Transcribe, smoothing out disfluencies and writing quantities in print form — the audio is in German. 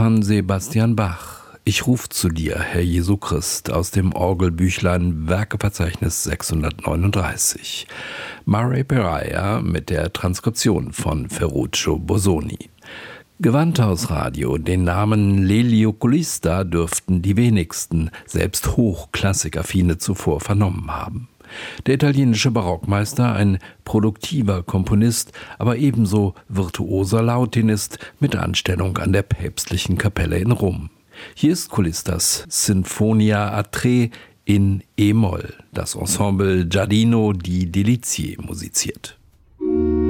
Johann Sebastian Bach. Ich ruf zu dir, Herr Jesu Christ, aus dem Orgelbüchlein Werkeverzeichnis 639. Murray Peraia mit der Transkription von Ferruccio Bosoni. Gewandhausradio, den Namen L'Elioculista dürften die wenigsten, selbst Hochklassikaffine, zuvor vernommen haben. Der italienische Barockmeister, ein produktiver Komponist, aber ebenso virtuoser Lautinist mit Anstellung an der päpstlichen Kapelle in Rom. Hier ist Colistas Sinfonia a tre in E-Moll, das Ensemble Giardino di Delizie musiziert.